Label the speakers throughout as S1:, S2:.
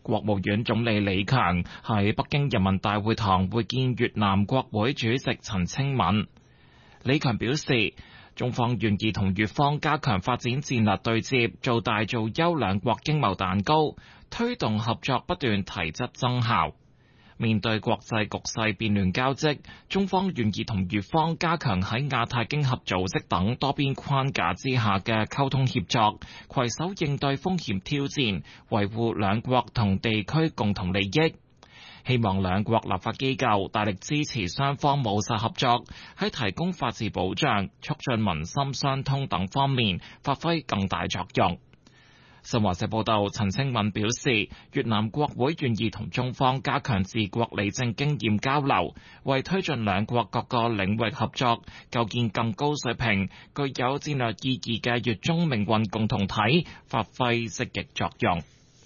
S1: 國務院總理李強喺北京人民大會堂會見越南國會主席陳清敏。李強表示，中方願意同越方加強發展戰略對接，做大做優兩國經貿蛋糕，推動合作不斷提質增效。面對國際局勢變亂交織，中方願意同越方加強喺亞太經合組織等多邊框架之下嘅溝通協作，攜手應對風險挑戰，維護兩國同地區共同利益。希望兩國立法機構大力支持雙方務實合作，喺提供法治保障、促進民心相通等方面發揮更大作用。新華社報道，陳清敏表示，越南國會願意同中方加強治國理政經驗交流，為推進兩國各個領域合作，構建更高水平、具有戰略意義嘅越中命運共同體發揮積極作用。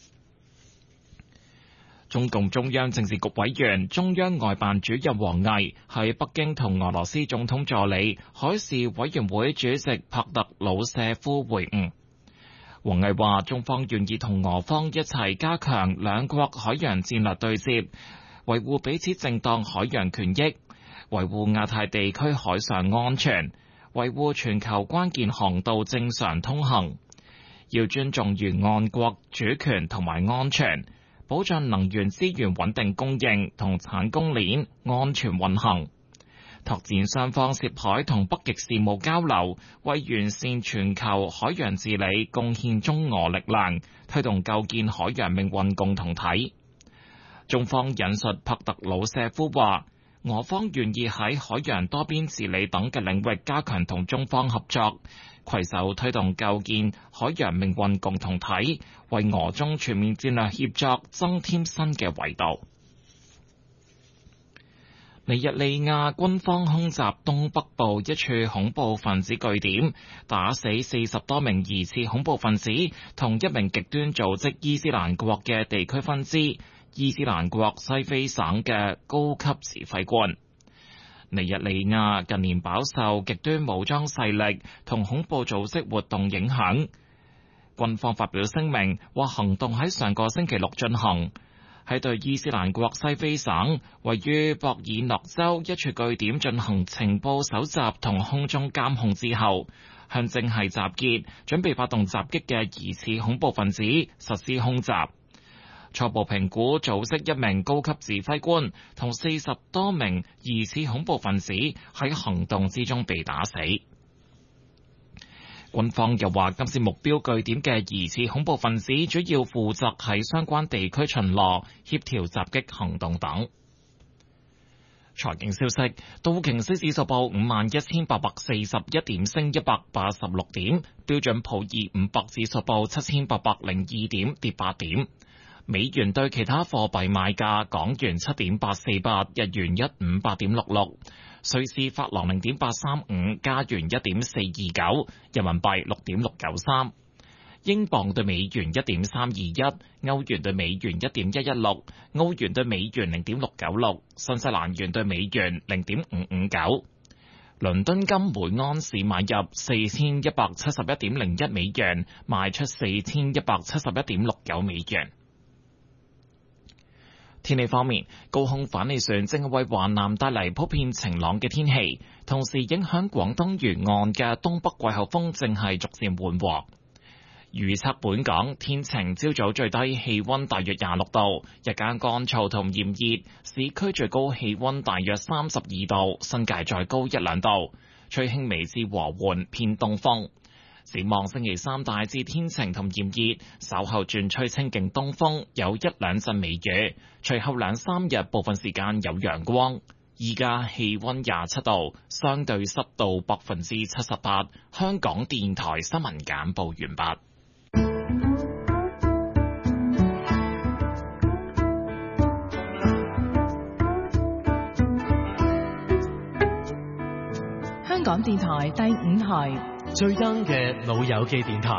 S1: 中共中央政治局委員、中央外辦主任王毅喺北京同俄羅斯總統助理、海事委員會主席帕特魯舍夫會晤。王毅話：中方願意同俄方一齊加強兩國海洋戰略對接，維護彼此正當海洋權益，維護亞太地區海上安全，維護全球關鍵航道正常通行。要尊重沿岸國主權同埋安全，保障能源資源穩定供應同產供鏈安全運行。拓展雙方涉海同北極事務交流，為完善全球海洋治理貢獻中俄力量，推動構建海洋命運共同體。中方引述帕特魯舍夫話，俄方願意喺海洋多邊治理等嘅領域加強同中方合作，攜手推動構建海洋命運共同體，為俄中全面戰略協作增添新嘅維度。尼日利亞軍方空襲東北部一處恐怖分子據點，打死40多名疑似恐怖分子同一名極端組織伊斯蘭國嘅地區分支伊斯蘭國西非省嘅高級指揮官。尼日利亞近年飽受極端武裝勢力同恐怖組織活動影響，軍方發表聲明話，行動喺上個星期六進行。喺對伊斯蘭國西非省位於博爾諾州一處據點進行情報搜集同空中監控之後，向正係集結準備發動襲擊嘅疑似恐怖分子實施空襲。初步評估，組織一名高級指揮官同40多名疑似恐怖分子喺行動之中被打死。軍方又話，今次目標據點嘅疑似恐怖分子主要負責喺相關地區巡邏、協調襲擊行動等。財經消息，道瓊斯指數報51,841點，升186點；標準普爾500指數報7,802點，跌8點。美元對其他貨幣賣價：港元7.848，日元158.66。瑞士法郎0.835，加元1.429，人民幣6.693，英鎊對美元1.321，歐元對美元1.116，澳元對美元0.696，新西蘭元對美元0.559。倫敦金每安士買入4171.01美元，賣出4171.69美元。天氣方面，高空反氣旋正為華南帶嚟普遍晴朗嘅天氣，同時影響廣東沿岸嘅東北季候風正係逐漸緩和。預測本港天晴，朝早最低氣溫大約26度，日間乾燥同炎熱，市區最高氣溫大約32度，新界再高1-2度，吹輕微至和緩偏東風。展望星期三大致天晴同炎熱，稍後轉吹清勁東風，有1-2陣微雨。隨後2-3日部分時間有陽光。依家氣溫27度，相對濕度78%。香港電台新聞簡報完畢。
S2: 香港電台第5台。
S3: 最 young 嘅老友記電台。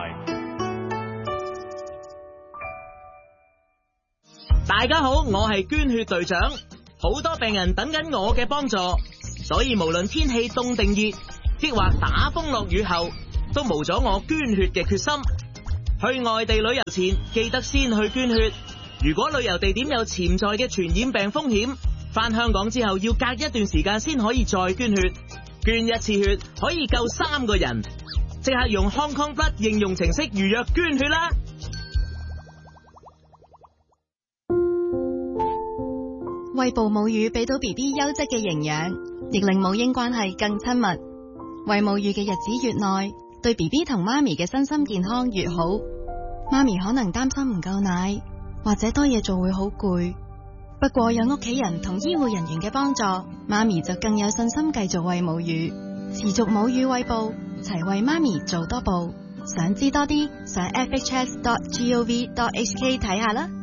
S4: 大家好，我係捐血隊長，好多病人等緊我嘅幫助，所以無論天氣凍定熱，抑或打風落雨後，都無阻我捐血嘅決心。去外地旅遊前，記得先去捐血， 如果旅遊地點有潛在嘅傳染病風險，返香港之後要隔一段時間先可以再捐血。捐一次血可以救3個人，即刻用 Hong Kong Blood 應用程式預約捐血啦！
S5: 餵哺母乳俾到 BB 優質嘅營養，亦令母嬰關係更親密。餵母乳嘅日子越耐，對 BB 同媽咪嘅身心健康越好。媽咪可能擔心唔夠奶，或者多嘢做會好攰。不過有屋企人同醫護人員嘅幫助，媽咪就更有信心繼續餵母乳，持續母乳餵哺，齊為媽咪做多步。想知多啲，上 fhs.gov.hk 睇下啦。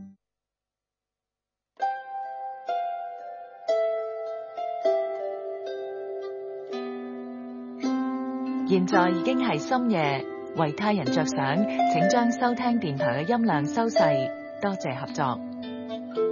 S6: 現在已經係深夜，為他人着想，請將收聽電台嘅音量收細，多謝合作。